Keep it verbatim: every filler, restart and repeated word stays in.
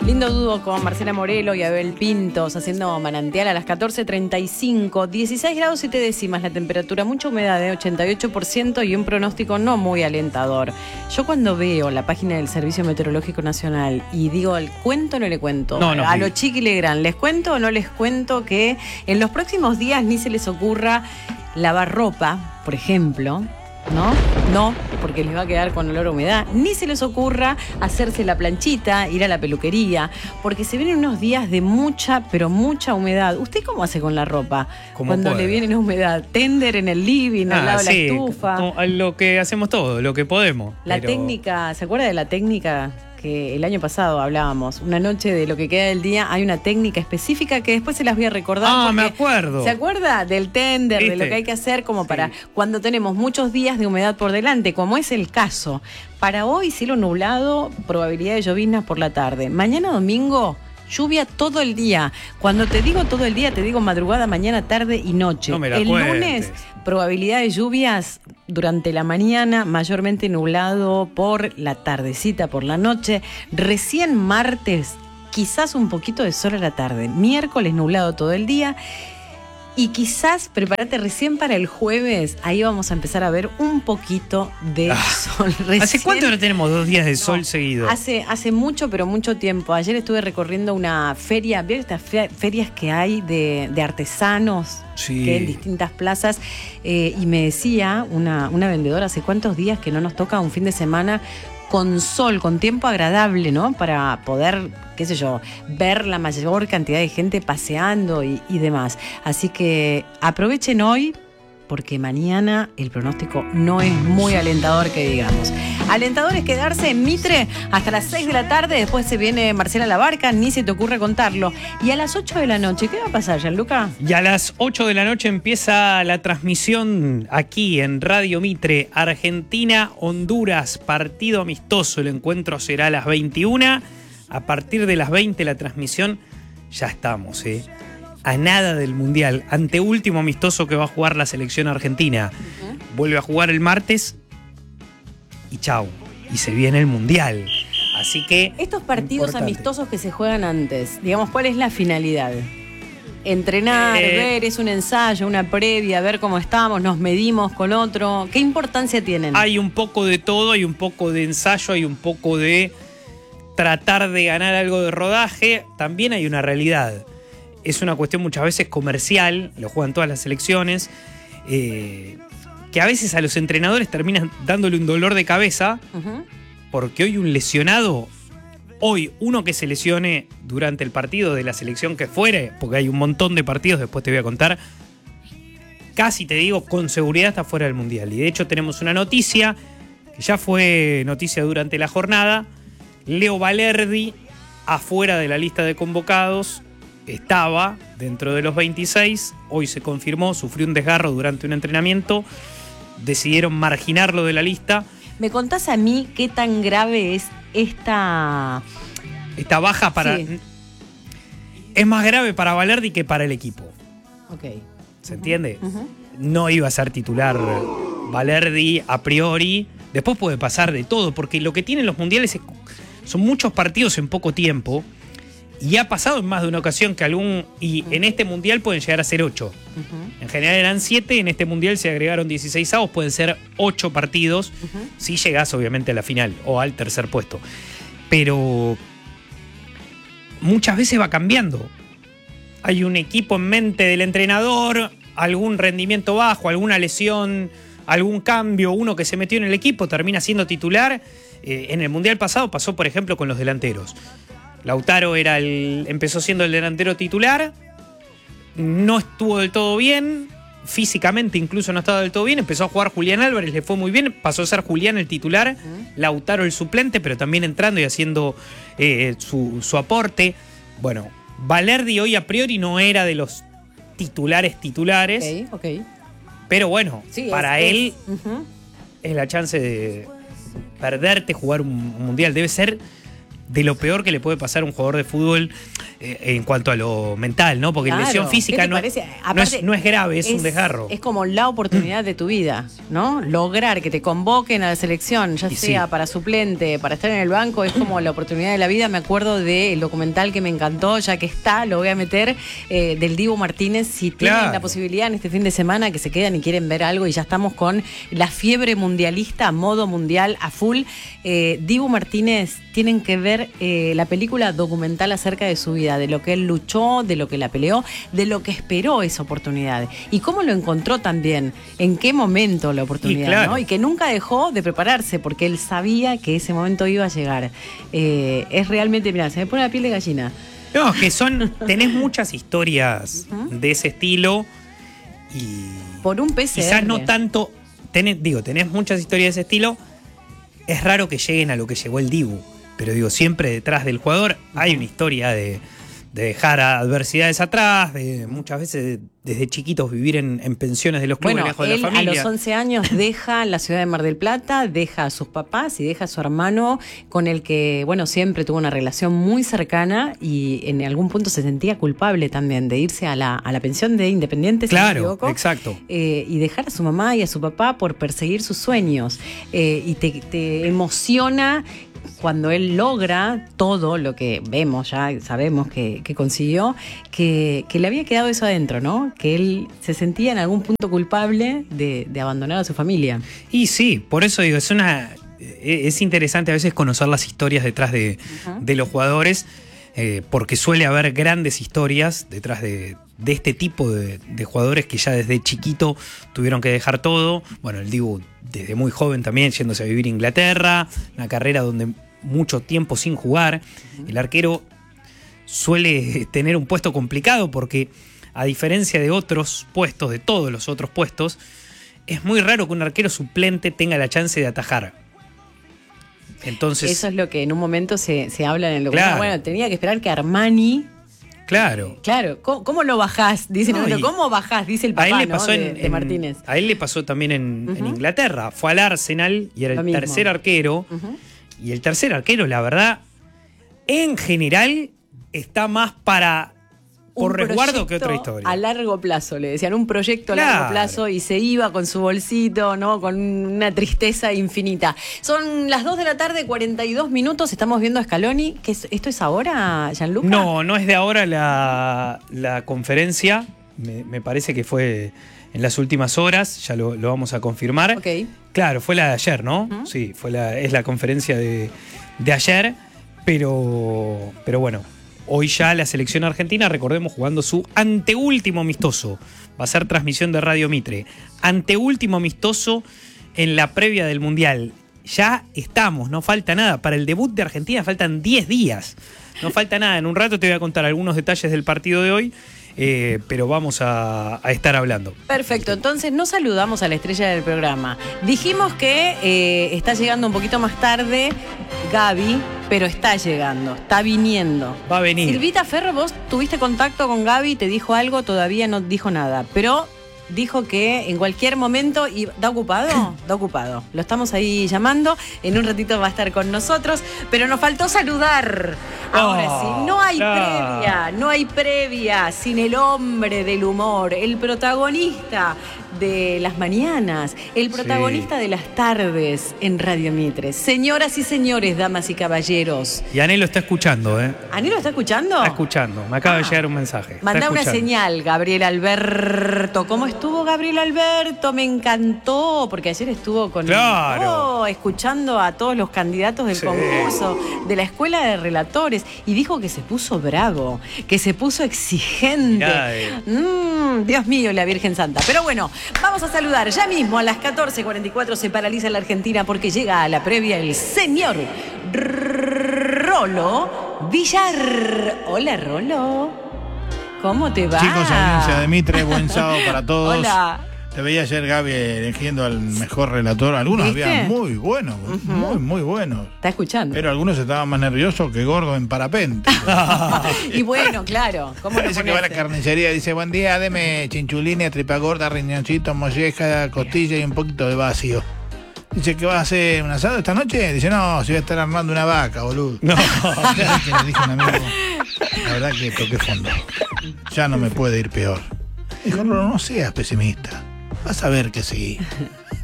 Lindo dúo con Marcela Morelo y Abel Pintos haciendo Manantial a las catorce treinta y cinco, dieciséis grados siete décimas la temperatura, mucha humedad de ochenta y ocho por ciento y un pronóstico no muy alentador. Yo cuando veo la página del Servicio Meteorológico Nacional y digo, ¿el cuento o no le cuento? No, no, a sí. los Chiqui Legrand, ¿les cuento o no les cuento que en los próximos días ni se les ocurra lavar ropa, por ejemplo? ¿No? No, porque les va a quedar con olor a humedad. Ni se les ocurra hacerse la planchita, ir a la peluquería, porque se vienen unos días de mucha, pero mucha humedad. ¿Usted cómo hace con la ropa cuando puede. le viene la humedad? ¿Tender en el living, al Ah, lado de sí, la estufa? como lo que hacemos todo, lo que podemos. La pero... técnica, ¿se acuerda de la técnica que el año pasado hablábamos? Una noche de lo que queda del día, hay una técnica específica que después se las voy a recordar. Ah, me porque acuerdo. ¿Se acuerda del tender, ¿Viste? de lo que hay que hacer como Sí. para cuando tenemos muchos días de humedad por delante, como es el caso? Para hoy, cielo nublado, probabilidad de lloviznas por la tarde. Mañana domingo, lluvia todo el día. Cuando te digo todo el día, te digo madrugada, mañana, tarde y noche. No me la el cuentes. lunes, probabilidad de lluvias durante la mañana, mayormente nublado por la tardecita, por la noche. Recién martes, quizás un poquito de sol a la tarde. Miércoles, nublado todo el día. Y quizás, prepárate recién para el jueves, ahí vamos a empezar a ver un poquito de Ah, sol. Recién, ¿Hace cuánto no tenemos dos días de sol no, seguido? Hace, hace mucho, pero mucho tiempo. Ayer estuve recorriendo una feria, ¿vieron estas fe- ferias que hay de, de artesanos? Sí. Que en distintas plazas, eh, y me decía una, una vendedora, ¿hace cuántos días que no nos toca un fin de semana con sol, con tiempo agradable, ¿no? Para poder, qué sé yo, ver la mayor cantidad de gente paseando y, y demás. Así que aprovechen hoy, porque mañana el pronóstico no es muy alentador, que digamos. Alentador es quedarse en Mitre hasta las seis de la tarde, después se viene Marcela Labarca, ni se te ocurre contarlo. Y a las ocho de la noche, ¿qué va a pasar, Gianluca? Y a las ocho de la noche empieza la transmisión aquí en Radio Mitre, Argentina-Honduras, partido amistoso. El encuentro será a las veintiuna. A partir de las veinte la transmisión, ya estamos, ¿eh? A nada del Mundial. Anteúltimo amistoso que va a jugar la selección argentina. Uh-huh. Vuelve a jugar el martes y chau. Y se viene el Mundial. Así que... Estos partidos importante. amistosos que se juegan antes, digamos, ¿cuál es la finalidad? Entrenar, Eh, ver, es un ensayo, una previa, ver cómo estamos, nos medimos con otro. ¿Qué importancia tienen? Hay un poco de todo, hay un poco de ensayo, hay un poco de tratar de ganar algo de rodaje. También hay una realidad. Es una cuestión muchas veces comercial, lo juegan todas las selecciones, eh, que a veces a los entrenadores terminan dándole un dolor de cabeza, uh-huh. porque hoy un lesionado, hoy uno que se lesione durante el partido de la selección que fuere, porque hay un montón de partidos, después te voy a contar, casi te digo, con seguridad está fuera del Mundial. Y de hecho tenemos una noticia, que ya fue noticia durante la jornada, Leo Valerdi, afuera de la lista de convocados, estaba dentro de los veintiséis, hoy se confirmó, sufrió un desgarro durante un entrenamiento, decidieron marginarlo de la lista. ¿Me contás a mí qué tan grave es esta... Esta baja para... Sí. Es más grave para Valerdi que para el equipo. Ok. ¿Se uh-huh. entiende? Uh-huh. No iba a ser titular Valerdi a priori. Después puede pasar de todo, porque lo que tienen los mundiales es, son muchos partidos en poco tiempo. Y ha pasado en más de una ocasión que algún... Y en este mundial pueden llegar a ser ocho. Uh-huh. En general eran siete, en este mundial se agregaron dieciséis avos, pueden ser ocho partidos, uh-huh. si llegás obviamente a la final o al tercer puesto. Pero muchas veces va cambiando. Hay un equipo en mente del entrenador, algún rendimiento bajo, alguna lesión, algún cambio, uno que se metió en el equipo termina siendo titular. Eh, en el mundial pasado pasó, por ejemplo, con los delanteros. Lautaro era el, empezó siendo el delantero titular, no estuvo del todo bien, físicamente incluso no estaba del todo bien, empezó a jugar Julián Álvarez, le fue muy bien, pasó a ser Julián el titular, uh-huh. Lautaro el suplente, pero también entrando y haciendo eh, su, su aporte. Bueno, Valerdi hoy a priori no era de los titulares titulares, okay, okay. pero bueno, sí, para es, él es, uh-huh. es la chance de perderte jugar un, un mundial, debe ser... de lo peor que le puede pasar a un jugador de fútbol eh, en cuanto a lo mental, ¿no? Porque claro, lesión física no, Aparte, no, es, no es grave, es, es un desgarro. Es como la oportunidad de tu vida, ¿no? Lograr que te convoquen a la selección, ya y sea sí. para suplente, para estar en el banco, es como la oportunidad de la vida. Me acuerdo del documental que me encantó, ya que está, lo voy a meter, eh, del Dibu Martínez. Si tienen claro. la posibilidad en este fin de semana que se quedan y quieren ver algo, y ya estamos con la fiebre mundialista, modo mundial a full, eh, Dibu Martínez, tienen que ver eh, la película documental acerca de su vida, de lo que él luchó, de lo que la peleó, de lo que esperó esa oportunidad y cómo lo encontró también, en qué momento la oportunidad, y, claro. ¿no? Y que nunca dejó de prepararse porque él sabía que ese momento iba a llegar. Eh, es realmente, mirá, se me pone la piel de gallina. No, que son, tenés muchas historias uh-huh. de ese estilo y por un P C R. Quizás no tanto, tenés, digo, tenés muchas historias de ese estilo, es raro que lleguen a lo que llegó el Dibu. Pero digo, siempre detrás del jugador hay una historia de, de dejar adversidades atrás, de muchas veces desde chiquitos vivir en, en pensiones de los clubes, bueno, lejos él, de la familia. A los once años deja la ciudad de Mar del Plata, deja a sus papás y deja a su hermano, con el que, bueno, siempre tuvo una relación muy cercana y en algún punto se sentía culpable también de irse a la, a la pensión de Independiente, claro, si no me equivoco, exacto. Eh, y dejar a su mamá y a su papá por perseguir sus sueños. Eh, y te, te emociona cuando él logra todo lo que vemos, ya sabemos que, que consiguió, que, que le había quedado eso adentro, ¿no? Que él se sentía en algún punto culpable de, de abandonar a su familia. Y sí, por eso digo, es una es interesante a veces conocer las historias detrás de, uh-huh. de los jugadores, eh, porque suele haber grandes historias detrás de, de este tipo de, de jugadores que ya desde chiquito tuvieron que dejar todo. Bueno, el Dibu desde muy joven también yéndose a vivir a Inglaterra, una carrera donde mucho tiempo sin jugar. Uh-huh. El arquero suele tener un puesto complicado porque, a diferencia de otros puestos, de todos los otros puestos, es muy raro que un arquero suplente tenga la chance de atajar. Entonces, eso es lo que en un momento se, se habla en el claro. Bueno, tenía que esperar que Armani... Claro. Claro, ¿cómo, cómo lo bajás? Dice no, el ¿cómo bajás? Dice el papá, a él le pasó ¿no? en, de, de en, Martínez. A él le pasó también en, uh-huh. en Inglaterra. Fue al Arsenal y era lo el mismo. tercer arquero. Uh-huh. Y el tercer arquero, la verdad, en general, está más para por un resguardo que otra historia. A largo plazo, le decían, un proyecto a claro. largo plazo, y se iba con su bolsito, ¿no? Con una tristeza infinita. Son las dos de la tarde, cuarenta y dos minutos, estamos viendo a Scaloni. ¿Qué es, ¿Esto es ahora, Gianluca? No, no es de ahora la, la conferencia, me, me parece que fue en las últimas horas, ya lo, lo vamos a confirmar. Ok. Claro, fue la de ayer, ¿no? Uh-huh. Sí, fue la, es la conferencia de, de ayer, pero, pero bueno. Hoy ya la selección argentina, recordemos, jugando su anteúltimo amistoso. Va a ser transmisión de Radio Mitre. Anteúltimo amistoso en la previa del Mundial. Ya estamos, no falta nada. Para el debut de Argentina faltan diez días. No falta nada. En un rato te voy a contar algunos detalles del partido de hoy, eh, pero vamos a, a estar hablando. Perfecto, entonces no saludamos a la estrella del programa. Dijimos que eh, está llegando un poquito más tarde Gaby, pero está llegando, está viniendo. Va a venir. Silvita Ferro, vos tuviste contacto con Gaby, te dijo algo, todavía no dijo nada, pero dijo que en cualquier momento, y ¿da ocupado? Da ocupado. Lo estamos ahí llamando, en un ratito va a estar con nosotros, pero nos faltó saludar. Ahora oh, sí, no hay no. previa, no hay previa sin el hombre del humor, el protagonista de las mañanas, el protagonista sí. de las tardes en Radio Mitre. Señoras y señores, damas y caballeros. Y Anelo está escuchando, ¿eh? ¿Anelo está escuchando? Está escuchando, me acaba ah, de llegar un mensaje. Manda una señal, Gabriel Alberto. ¿Cómo estuvo Gabriel Alberto? Me encantó, porque ayer estuvo con... Claro. Oh, escuchando a todos los candidatos del sí. concurso de la Escuela de Relatores, y dijo que se puso bravo, que se puso exigente. Mm, Dios mío, la Virgen Santa. Pero bueno, vamos a saludar ya mismo a las catorce cuarenta y cuatro. Se paraliza la Argentina porque llega a la previa el señor Rolo Villar. Hola, Rolo. ¿Cómo te va? Chicos, audiencia de Mitre, buen sábado para todos. Hola. Te veía ayer, Gaby, eligiendo al mejor relator. Algunos ¿viste? Habían muy buenos, uh-huh. muy, muy buenos. Está escuchando. Pero algunos estaban más nerviosos que gordos en parapente. Y bueno, claro. ¿Cómo Parece que va a la carnicería, dice, buen día, deme chinchulines, tripa gorda, riñoncito, molleja, costilla y un poquito de vacío. Dice que va a hacer un asado esta noche. Dice, no, si voy a estar armando una vaca, boludo. No. ¿Sabes qué le dije a un amigo? La verdad que toqué fondo. Ya no me puede ir peor. Dijo, no, no seas pesimista. Vas a ver que sí.